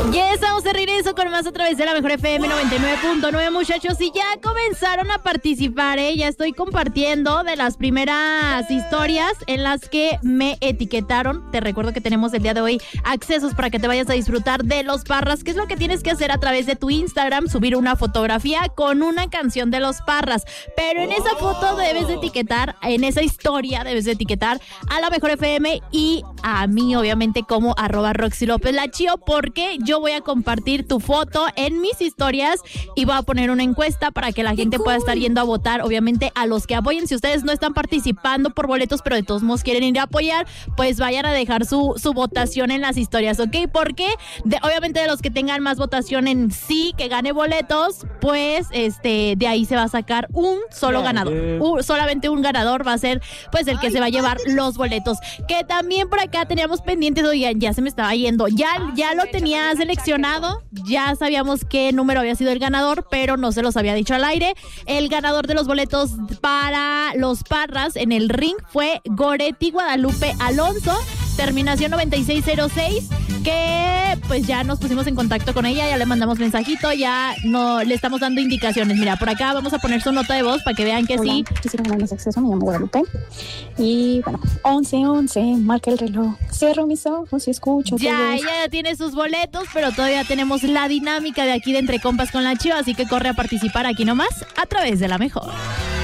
Ya estamos de regreso con más a través de la Mejor FM 99.9, muchachos, y ya comenzaron a participar, Ya estoy compartiendo de las primeras historias en las que me etiquetaron. Te recuerdo que tenemos el día de hoy accesos para que te vayas a disfrutar de Los Parras. ¿Qué es lo que tienes que hacer a través de tu Instagram? Subir una fotografía con una canción de Los Parras, pero en esa foto debes de etiquetar, en esa historia debes de etiquetar a la Mejor FM y a mí, obviamente, como @Roxy López La Chío, porque yo voy a compartir tu foto en mis historias y voy a poner una encuesta para que la gente pueda estar yendo a votar, obviamente, a los que apoyen. Si ustedes no están participando por boletos, pero de todos modos quieren ir a apoyar, pues vayan a dejar su votación en las historias, ¿ok? Porque obviamente de los que tengan más votación en sí, que gane boletos, pues de ahí se va a sacar un solo ganador. Solamente un ganador va a ser pues el que se va a llevar los boletos. Que también por acá teníamos pendientes, oigan, ya se me estaba yendo, ya lo tenía seleccionado, ya sabíamos qué número había sido el ganador, pero no se los había dicho al aire. El ganador de los boletos para Los Parras en el ring fue Goretti Guadalupe Alonso, terminación 9606, que pues ya nos pusimos en contacto con ella, ya le mandamos mensajito, ya no le estamos dando indicaciones. Mira, por acá vamos a poner su nota de voz para que vean que Hola, sí. Quisiera ganar más acceso, me llamo Guadalupe. Y bueno, 11:11, marca el reloj. Cierro mis ojos y escucho. Ya, ella ya tiene sus boletos, pero todavía tenemos la dinámica de aquí de Entre Compas con La Chío, así que corre a participar aquí nomás a través de La Mejor.